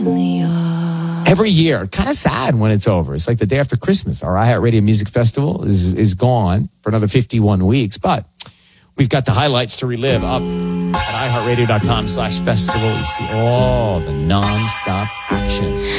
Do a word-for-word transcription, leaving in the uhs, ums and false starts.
Every year, kind of sad when it's over. It's like the day after Christmas. Our iHeartRadio Music Festival is is gone for another fifty-one weeks, but we've got the highlights to relive up at iHeartRadio.com slash festival. You see all the nonstop action.